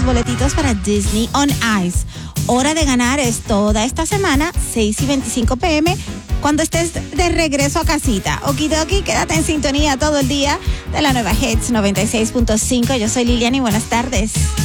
tus boletitos para Disney on Ice. Hora de ganar es toda esta semana, 6:25 p.m., cuando estés de regreso a casita. Okidoki, quédate en sintonía todo el día de la nueva Hits 96.5. Yo soy Lilian y buenas tardes.